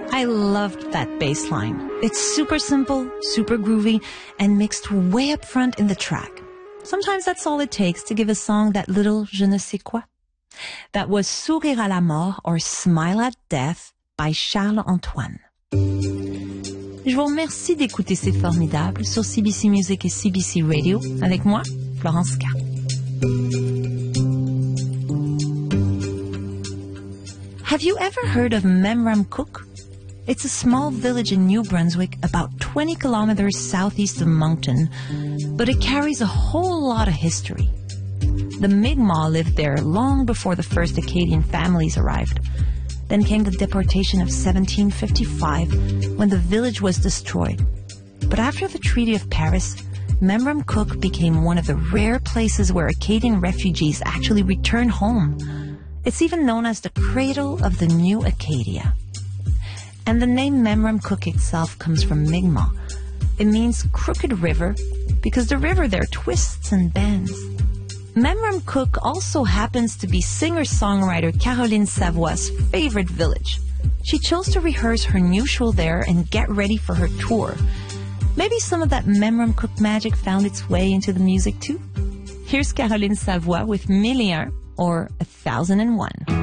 I loved that bass line. It's super simple, super groovy, and mixed way up front in the track. Sometimes that's all it takes to give a song that little je ne sais quoi. That was Sourire à la mort, or Smile at Death, by Charles Antoine. Je vous remercie d'écouter C'est Formidable sur CBC Music et CBC Radio avec moi, Florence K. Have you ever heard of Memramcook? It's a small village in New Brunswick about 20 kilometers southeast of Moncton, but it carries a whole lot of history. The Mi'kmaq lived there long before the first Acadian families arrived. Then came the deportation of 1755, when the village was destroyed. But after the Treaty of Paris, Memramcook became one of the rare places where Acadian refugees actually returned home. It's even known as the cradle of the new Acadia. And the name Memramcook itself comes from Mi'kmaq. It means crooked river because the river there twists and bends. Memramcook also happens to be singer-songwriter Caroline Savoie's favorite village. She chose to rehearse her new show there and get ready for her tour. Maybe some of that Memramcook magic found its way into the music too? Here's Caroline Savoie with Million or 1001.